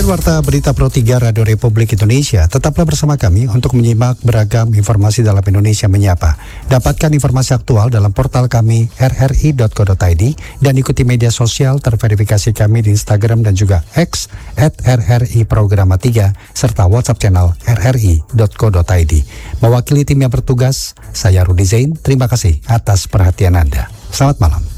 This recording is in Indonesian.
Warta Berita Pro 3 Radio Republik Indonesia, tetaplah bersama kami untuk menyimak beragam informasi dalam Indonesia Menyapa. Dapatkan informasi aktual dalam portal kami rri.co.id dan ikuti media sosial terverifikasi kami di Instagram dan juga X @RRI-Programa 3 serta WhatsApp channel rri.co.id. Mewakili tim yang bertugas, saya Rudi Zain, terima kasih atas perhatian Anda. Selamat malam.